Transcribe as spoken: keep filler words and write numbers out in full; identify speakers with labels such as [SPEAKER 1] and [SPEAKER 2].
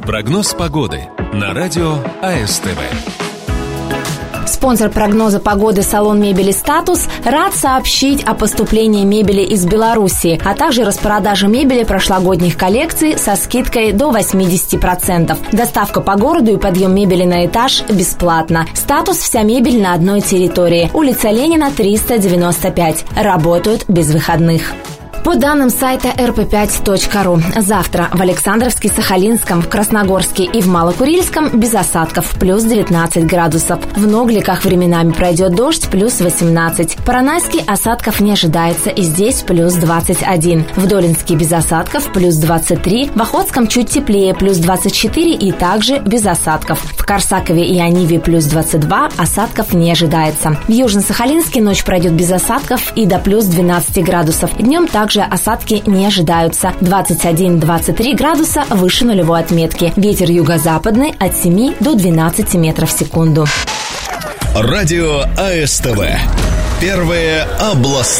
[SPEAKER 1] Прогноз погоды на радио АСТВ.
[SPEAKER 2] Спонсор прогноза погоды салон мебели «Статус» рад сообщить о поступлении мебели из Беларуси, а также распродаже мебели прошлогодних коллекций со скидкой до восемьдесят процентов. Доставка по городу и подъем мебели на этаж бесплатно. «Статус» – вся мебель на одной территории. Улица Ленина, триста девяносто пять. Работают без выходных. По данным сайта эр пэ пять точка ру, завтра в Александровске, Сахалинском, в Красногорске и в Малокурильском без осадков, плюс девятнадцать градусов. В Ногликах временами пройдет дождь, плюс восемнадцать. В Поронайске осадков не ожидается, и здесь плюс двадцать один. В Долинске без осадков, плюс двадцать три. В Охотском чуть теплее, плюс двадцать четыре и также без осадков. В Корсакове и Ониве плюс двадцать два, осадков не ожидается. В Южно-Сахалинске ночь пройдет без осадков и до плюс двенадцать градусов. Днем также осадки не ожидаются. двадцать один - двадцать три градуса выше нулевой отметки. Ветер юго-западный от семи до двенадцати метров в секунду.
[SPEAKER 1] Радио АСТВ. Первые областные.